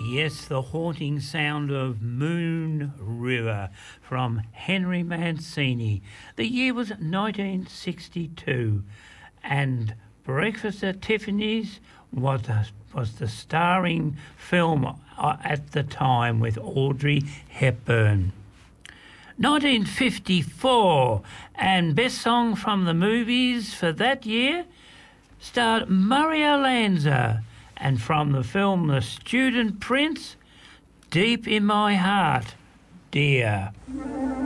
Yes, the haunting sound of Moon River from Henry Mancini. The year was 1962, and Breakfast at Tiffany's was the starring film at the time with Audrey Hepburn. 1954, and best song from the movies for that year starred Mario Lanza, and from the film The Student Prince, Deep in My Heart, Dear.